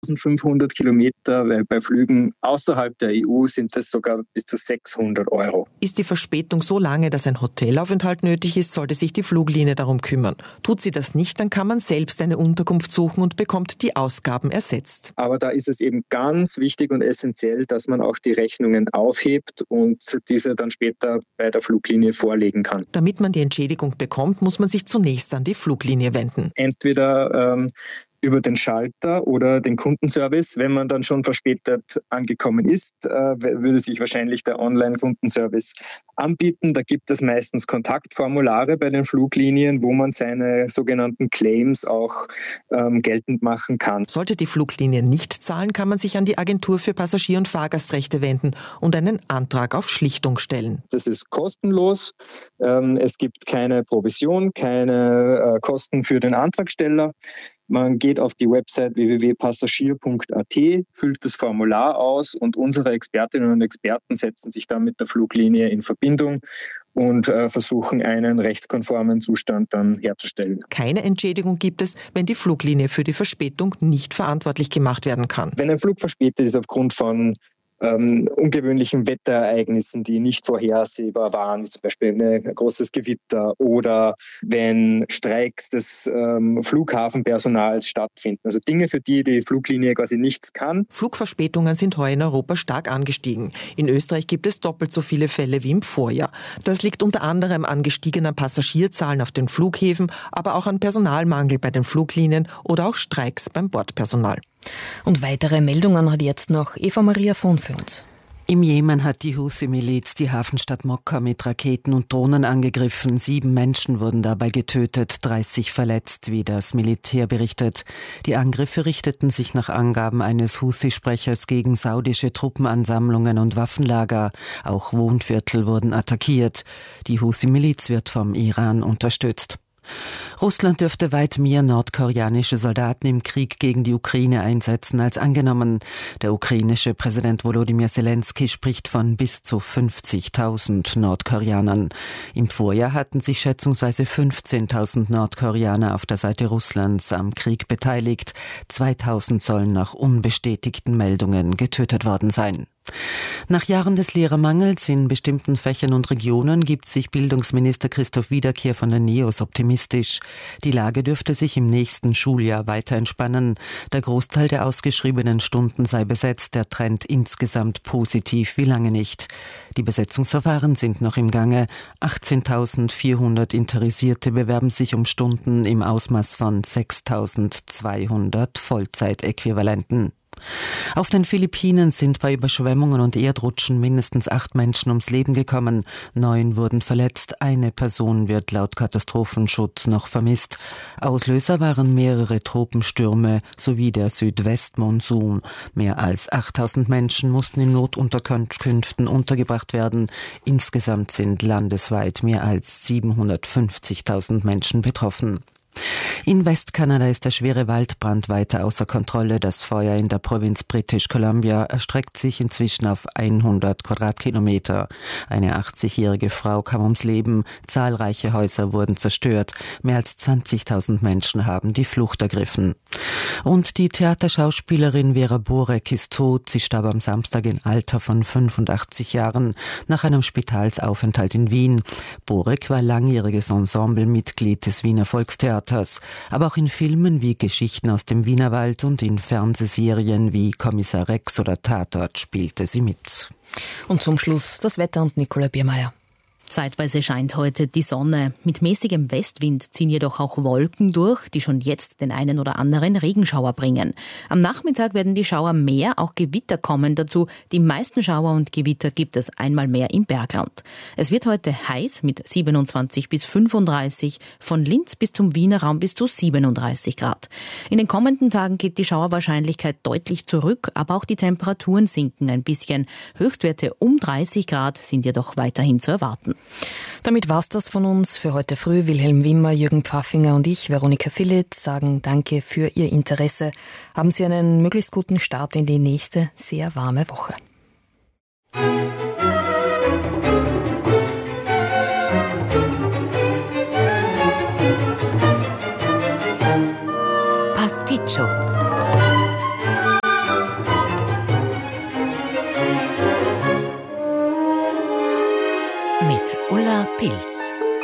1500 Kilometer, weil bei Flügen außerhalb der EU sind das sogar bis zu 600 €. Ist die Verspätung so lange, dass ein Hotelaufenthalt nötig ist, sollte sich die Fluglinie darum kümmern. Tut sie das nicht, dann kann man selbst eine Unterkunft suchen und bekommt die Ausgaben ersetzt. Aber da ist es eben ganz wichtig und essentiell, dass man auch die Rechnungen aufhebt und diese dann später bei der Fluglinie vorlegen kann. Damit man die Entschädigung bekommt, muss man sich zunächst an die Fluglinie wenden. Entweder über den Schalter oder den Kundenservice. Wenn man dann schon verspätet angekommen ist, würde sich wahrscheinlich der Online-Kundenservice anbieten. Da gibt es meistens Kontaktformulare bei den Fluglinien, wo man seine sogenannten Claims auch geltend machen kann. Sollte die Fluglinie nicht zahlen, kann man sich an die Agentur für Passagier- und Fahrgastrechte wenden und einen Antrag auf Schlichtung stellen. Das ist kostenlos. Es gibt keine Provision, keine Kosten für den Antragsteller. Man geht auf die Website www.passagier.at, füllt das Formular aus und unsere Expertinnen und Experten setzen sich dann mit der Fluglinie in Verbindung und versuchen, einen rechtskonformen Zustand dann herzustellen. Keine Entschädigung gibt es, wenn die Fluglinie für die Verspätung nicht verantwortlich gemacht werden kann. Wenn ein Flug verspätet ist aufgrund von ungewöhnlichen Wetterereignissen, die nicht vorhersehbar waren, wie zum Beispiel ein großes Gewitter oder wenn Streiks des Flughafenpersonals stattfinden. Also Dinge, für die die Fluglinie quasi nichts kann. Flugverspätungen sind heuer in Europa stark angestiegen. In Österreich gibt es doppelt so viele Fälle wie im Vorjahr. Das liegt unter anderem an gestiegenen Passagierzahlen auf den Flughäfen, aber auch an Personalmangel bei den Fluglinien oder auch Streiks beim Bordpersonal. Und weitere Meldungen hat jetzt noch Eva-Maria Vohn für uns. Im Jemen hat die Husi-Miliz die Hafenstadt Mokka mit Raketen und Drohnen angegriffen. 7 Menschen wurden dabei getötet, 30 verletzt, wie das Militär berichtet. Die Angriffe richteten sich nach Angaben eines Husi-Sprechers gegen saudische Truppenansammlungen und Waffenlager. Auch Wohnviertel wurden attackiert. Die Husi-Miliz wird vom Iran unterstützt. Russland dürfte weit mehr nordkoreanische Soldaten im Krieg gegen die Ukraine einsetzen als angenommen. Der ukrainische Präsident Volodymyr Zelensky spricht von bis zu 50.000 Nordkoreanern. Im Vorjahr hatten sich schätzungsweise 15.000 Nordkoreaner auf der Seite Russlands am Krieg beteiligt. 2.000 sollen nach unbestätigten Meldungen getötet worden sein. Nach Jahren des Lehrermangels in bestimmten Fächern und Regionen gibt sich Bildungsminister Christoph Wiederkehr von den NEOS optimistisch. Die Lage dürfte sich im nächsten Schuljahr weiter entspannen. Der Großteil der ausgeschriebenen Stunden sei besetzt, der Trend insgesamt positiv wie lange nicht. Die Besetzungsverfahren sind noch im Gange. 18.400 Interessierte bewerben sich um Stunden im Ausmaß von 6.200 Vollzeitäquivalenten. Auf den Philippinen sind bei Überschwemmungen und Erdrutschen mindestens 8 Menschen ums Leben gekommen. 9 wurden verletzt. Eine Person wird laut Katastrophenschutz noch vermisst. Auslöser waren mehrere Tropenstürme sowie der Südwestmonsun. Mehr als 8.000 Menschen mussten in Notunterkünften untergebracht werden. Insgesamt sind landesweit mehr als 750.000 Menschen betroffen. In Westkanada ist der schwere Waldbrand weiter außer Kontrolle. Das Feuer in der Provinz British Columbia erstreckt sich inzwischen auf 100 Quadratkilometer. Eine 80-jährige Frau kam ums Leben. Zahlreiche Häuser wurden zerstört. Mehr als 20.000 Menschen haben die Flucht ergriffen. Und die Theaterschauspielerin Vera Borek ist tot. Sie starb am Samstag im Alter von 85 Jahren nach einem Spitalsaufenthalt in Wien. Borek war langjähriges Ensemblemitglied des Wiener Volkstheaters. Aber auch in Filmen wie Geschichten aus dem Wienerwald und in Fernsehserien wie Kommissar Rex oder Tatort spielte sie mit. Und zum Schluss das Wetter und Nicola Biermeier. Zeitweise scheint heute die Sonne. Mit mäßigem Westwind ziehen jedoch auch Wolken durch, die schon jetzt den einen oder anderen Regenschauer bringen. Am Nachmittag werden die Schauer mehr, auch Gewitter kommen dazu. Die meisten Schauer und Gewitter gibt es einmal mehr im Bergland. Es wird heute heiß mit 27 bis 35, von Linz bis zum Wiener Raum bis zu 37 Grad. In den kommenden Tagen geht die Schauerwahrscheinlichkeit deutlich zurück, aber auch die Temperaturen sinken ein bisschen. Höchstwerte um 30 Grad sind jedoch weiterhin zu erwarten. Damit war's das von uns für heute früh. Wilhelm Wimmer, Jürgen Pfaffinger und ich, Veronika Philipp, sagen Danke für Ihr Interesse. Haben Sie einen möglichst guten Start in die nächste sehr warme Woche. Pasticcio. Pilz,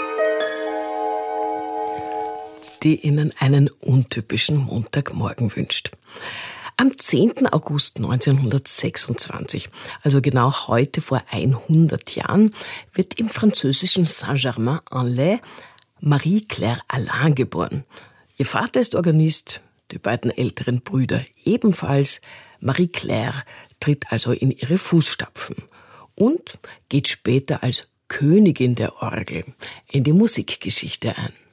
die Ihnen einen untypischen Montagmorgen wünscht. Am 10. August 1926, also genau heute vor 100 Jahren, wird im französischen Saint-Germain-en-Laye Marie-Claire Alain geboren. Ihr Vater ist Organist, die beiden älteren Brüder ebenfalls. Marie-Claire tritt also in ihre Fußstapfen und geht später als Königin der Orgel in die Musikgeschichte ein.